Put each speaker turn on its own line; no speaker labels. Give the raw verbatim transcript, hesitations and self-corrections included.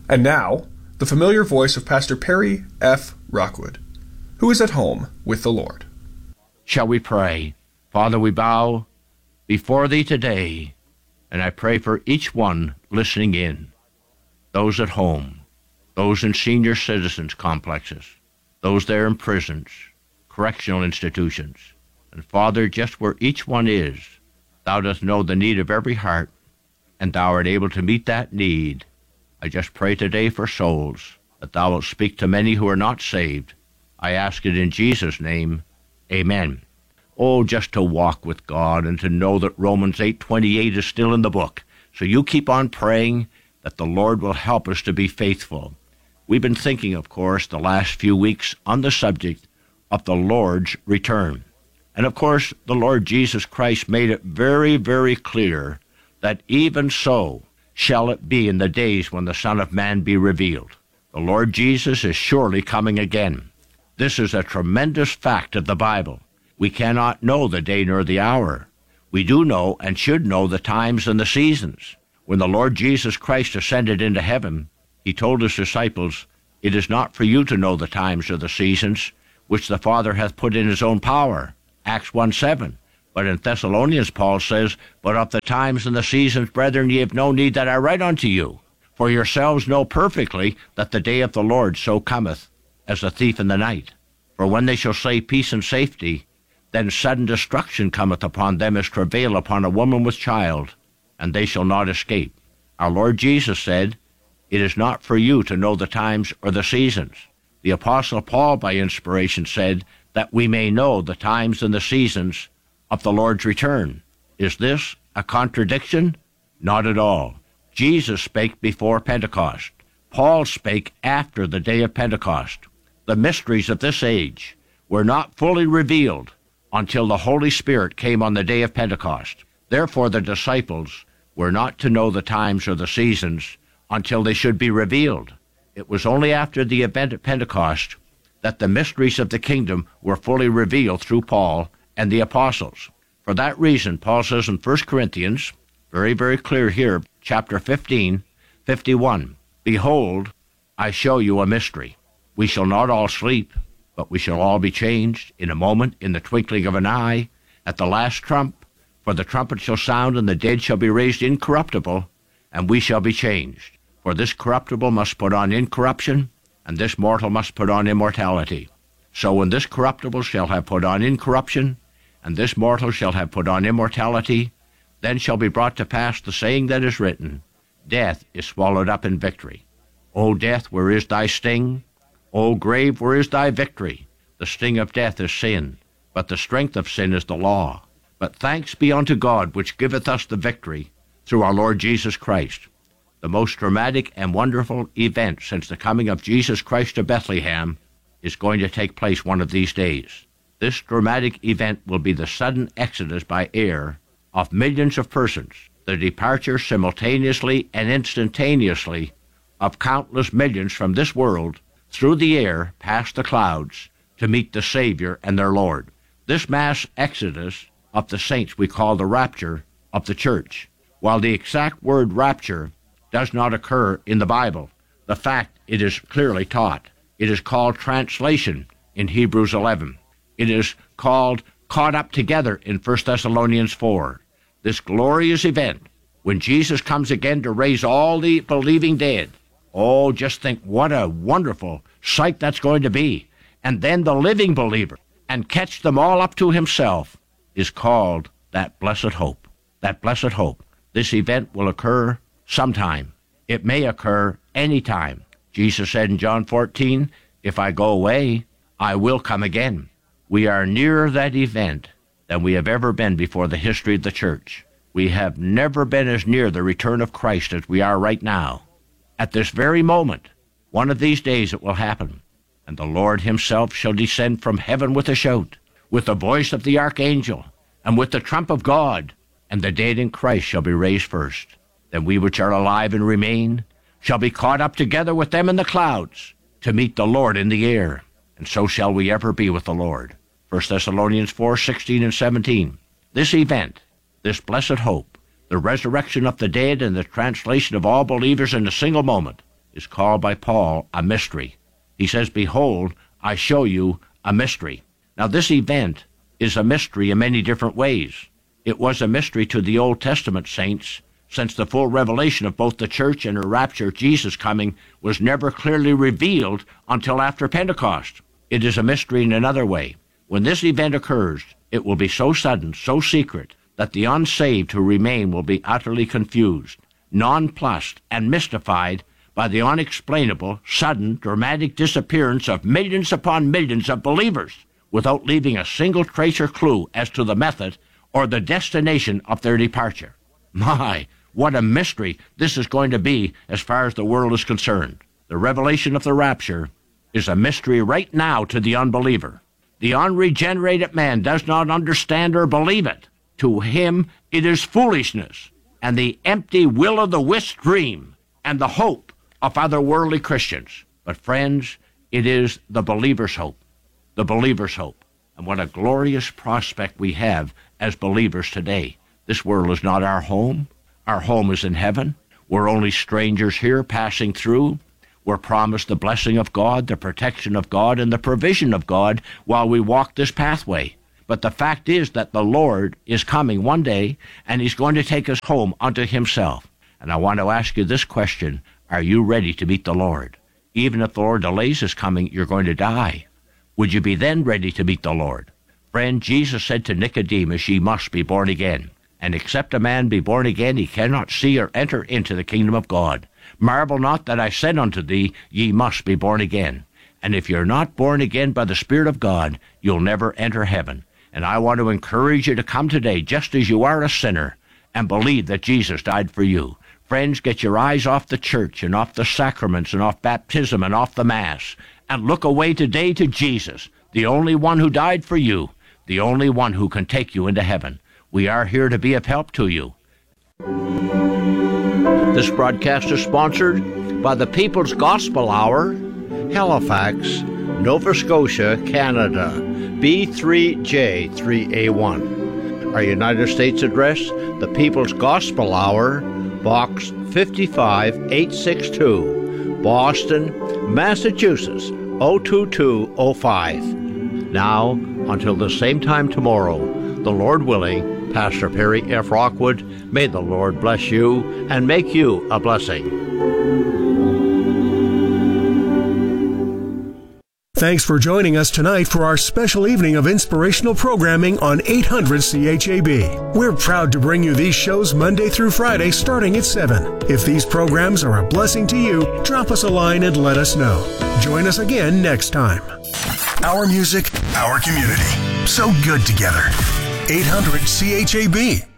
And now, the familiar voice of Pastor Perry F. Rockwood, who is at home with the Lord.
Shall we pray? Father, we bow before Thee today, and I pray for each one listening in, those at home, those in senior citizens complexes, those there in prisons, correctional institutions. And Father, just where each one is, Thou dost know the need of every heart, and Thou art able to meet that need. I just pray today for souls, that Thou wilt speak to many who are not saved. I ask it in Jesus' name. Amen. Oh, just to walk with God and to know that Romans eight twenty-eight is still in the book. So you keep on praying that the Lord will help us to be faithful. We've been thinking, of course, the last few weeks on the subject of the Lord's return. And of course, the Lord Jesus Christ made it very, very clear that even so shall it be in the days when the Son of Man be revealed. The Lord Jesus is surely coming again. This is a tremendous fact of the Bible. We cannot know the day nor the hour. We do know and should know the times and the seasons. When the Lord Jesus Christ ascended into heaven, He told His disciples, "It is not for you to know the times or the seasons, which the Father hath put in His own power." Acts one seven. But in Thessalonians, Paul says, "But of the times and the seasons, brethren, ye have no need that I write unto you. For yourselves know perfectly that the day of the Lord so cometh as a thief in the night. For when they shall say peace and safety, then sudden destruction cometh upon them as travail upon a woman with child, and they shall not escape." Our Lord Jesus said, "It is not for you to know the times or the seasons." The Apostle Paul, by inspiration, said that we may know the times and the seasons of the Lord's return. Is this a contradiction? Not at all. Jesus spake before Pentecost. Paul spake after the day of Pentecost. The mysteries of this age were not fully revealed until the Holy Spirit came on the day of Pentecost. Therefore the disciples were not to know the times or the seasons until they should be revealed. It was only after the event at Pentecost that the mysteries of the kingdom were fully revealed through Paul and the apostles. For that reason, Paul says in First Corinthians, very, very clear here, chapter fifteen, fifty-one, "Behold, I show you a mystery. We shall not all sleep, but we shall all be changed in a moment, in the twinkling of an eye, at the last trump. For the trumpet shall sound, and the dead shall be raised incorruptible, and we shall be changed. For this corruptible must put on incorruption, and this mortal must put on immortality. So when this corruptible shall have put on incorruption, and this mortal shall have put on immortality, then shall be brought to pass the saying that is written, Death is swallowed up in victory. O death, where is thy sting? O grave, where is thy victory? The sting of death is sin, but the strength of sin is the law. But thanks be unto God, which giveth us the victory through our Lord Jesus Christ." The most dramatic and wonderful event since the coming of Jesus Christ to Bethlehem is going to take place one of these days. This dramatic event will be the sudden exodus by air of millions of persons, the departure simultaneously and instantaneously of countless millions from this world through the air past the clouds to meet the Savior and their Lord. This mass exodus of the saints we call the rapture of the church. While the exact word rapture does not occur in the Bible, the fact it is clearly taught. It is called translation in Hebrews eleven. It is called caught up together in First Thessalonians four. This glorious event, when Jesus comes again to raise all the believing dead. Oh, just think what a wonderful sight that's going to be. And then the living believer, and catch them all up to himself, is called that blessed hope. That blessed hope. This event will occur sometime. It may occur anytime. Jesus said in John fourteen, "If I go away, I will come again." We are nearer that event than we have ever been before the history of the church. We have never been as near the return of Christ as we are right now. At this very moment, one of these days it will happen, and the Lord himself shall descend from heaven with a shout, with the voice of the archangel, and with the trump of God, and the dead in Christ shall be raised first. Then we which are alive and remain shall be caught up together with them in the clouds to meet the Lord in the air, and so shall we ever be with the Lord. First Thessalonians four, sixteen and seventeen. This event, this blessed hope, the resurrection of the dead and the translation of all believers in a single moment, is called by Paul a mystery. He says, behold, I show you a mystery. Now this event is a mystery in many different ways. It was a mystery to the Old Testament saints, since the full revelation of both the church and her rapture, Jesus coming, was never clearly revealed until after Pentecost. It is a mystery in another way. When this event occurs, it will be so sudden, so secret, that the unsaved who remain will be utterly confused, nonplussed, and mystified by the unexplainable, sudden, dramatic disappearance of millions upon millions of believers, without leaving a single trace or clue as to the method or the destination of their departure. My, what a mystery this is going to be as far as the world is concerned. The revelation of the rapture is a mystery right now to the unbeliever. The unregenerated man does not understand or believe it. To him it is foolishness, and the empty will-o'-the-wisp dream, and the hope of other worldly Christians. But friends, it is the believer's hope. The believer's hope. And what a glorious prospect we have as believers today. This world is not our home. Our home is in heaven. We're only strangers here passing through. We're promised the blessing of God, the protection of God, and the provision of God while we walk this pathway. But the fact is that the Lord is coming one day, and he's going to take us home unto himself. And I want to ask you this question. Are you ready to meet the Lord? Even if the Lord delays his coming, you're going to die. Would you be then ready to meet the Lord? Friend, Jesus said to Nicodemus, ye must be born again. And except a man be born again, he cannot see or enter into the kingdom of God. Marvel not that I said unto thee, ye must be born again. And if you're not born again by the Spirit of God, you'll never enter heaven. And I want to encourage you to come today, just as you are a sinner, and believe that Jesus died for you. Friends, get your eyes off the church and off the sacraments and off baptism and off the Mass, and look away today to Jesus, the only one who died for you, the only one who can take you into heaven. We are here to be of help to you. This broadcast is sponsored by the People's Gospel Hour, Halifax, Nova Scotia, Canada, B three J three A one. Our United States address, the People's Gospel Hour, Box fifty-five eight sixty-two, Boston, Massachusetts, oh two two oh five. Now, until the same time tomorrow, the Lord willing, Pastor Perry F. Rockwood, may the Lord bless you and make you a blessing.
Thanks for joining us tonight for our special evening of inspirational programming on eight hundred C H A B. We're proud to bring you these shows Monday through Friday starting at seven. If these programs are a blessing to you, drop us a line and let us know. Join us again next time.
Our music, our community. So good together. eight hundred C H A B.